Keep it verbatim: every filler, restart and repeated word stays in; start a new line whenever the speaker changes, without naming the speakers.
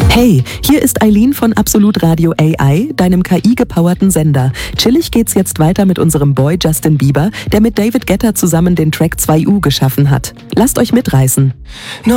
Hey, hier ist Eileen von Absolut Radio A I, deinem K I-gepowerten Sender. Chillig geht's jetzt weiter mit unserem Boy Justin Bieber, der mit David Guetta zusammen den Track zwei U geschaffen hat. Lasst euch mitreißen.
No